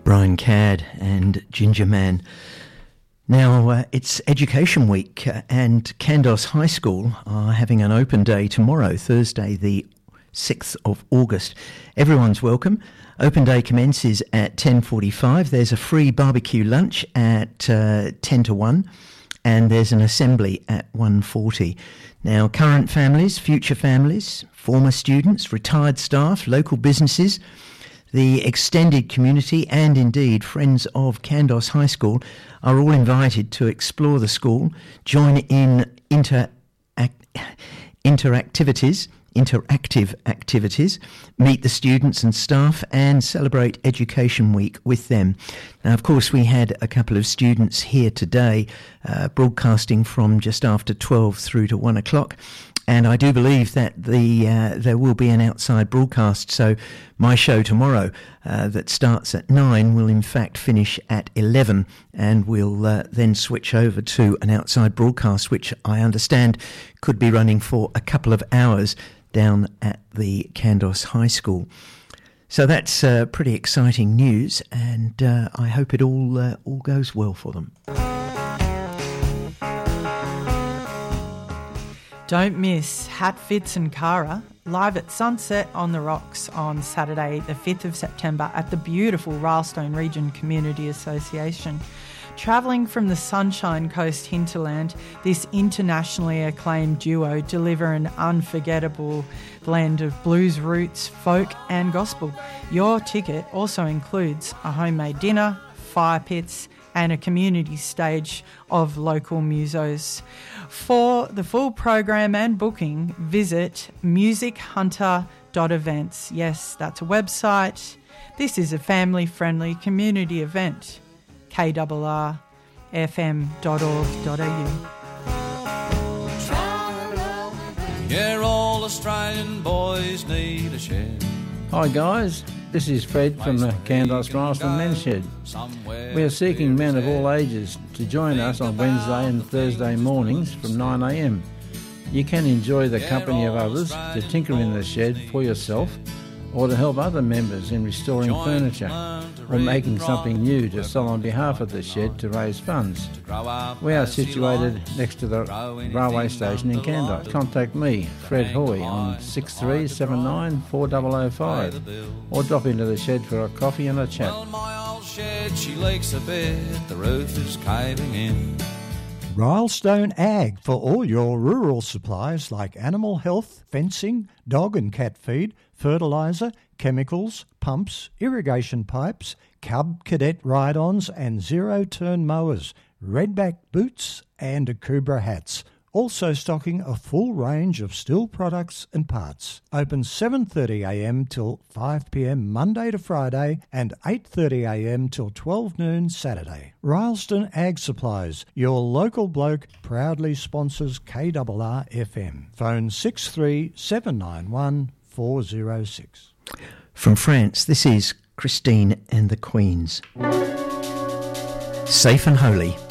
Brian Cadd and Ginger Man. Now, it's Education Week and Kandos High School are having an open day tomorrow, Thursday the 6th of August. Everyone's welcome. Open day commences at 10:45. There's a free barbecue lunch at 10 to 1 and there's an assembly at 1:40. Now, current families, future families, former students, retired staff, local businesses, the extended community and indeed friends of Kandos High School are all invited to explore the school, join in interactive activities, meet the students and staff and celebrate Education Week with them. Now, of course, we had a couple of students here today broadcasting from just after 12 through to 1 o'clock. And I do believe that there will be an outside broadcast. So my show tomorrow that starts at 9 will in fact finish at 11 and we'll then switch over to an outside broadcast, which I understand could be running for a couple of hours down at the Kandos High School. So that's pretty exciting news, and I hope it all goes well for them. Don't miss Hat Fitz and Cara live at Sunset on the Rocks on Saturday the 5th of September at the beautiful Rylestone Region Community Association. Travelling from the Sunshine Coast hinterland, this internationally acclaimed duo deliver an unforgettable blend of blues roots, folk and gospel. Your ticket also includes a homemade dinner, fire pits and a community stage of local musos. For the full program and booking, visit musichunter.events. Yes, that's a website. This is a family-friendly community event. KRRFM.org.au. Yeah, all Australian boys need a shed. Hi guys, this is Fred from the Kandos Rylestone Men's Shed. We are seeking men of all ages to join us on Wednesday and Thursday mornings from 9 a.m. You can enjoy the company of others to tinker in the shed for yourself or to help other members in restoring furniture or making something new to sell on behalf of the shed to raise funds. We are situated next to the railway station in Kandos. Contact me, Fred Hoy, on 6379 4005 or drop into the shed for a coffee and a chat. Well, my old shed, she leaks a bit, the roof is caving in. Rylestone Ag for all your rural supplies like animal health, fencing, dog and cat feed, fertiliser, chemicals, pumps, irrigation pipes, Cub Cadet ride-ons and zero-turn mowers, redback boots and Akubra hats. Also stocking a full range of steel products and parts. Open 7:30am till 5pm Monday to Friday and 8:30am till 12 noon Saturday. Rylestone Ag Supplies, your local bloke, proudly sponsors KRR FM. Phone 63791 406. From France, this is Christine and the Queens. Safe and Holy.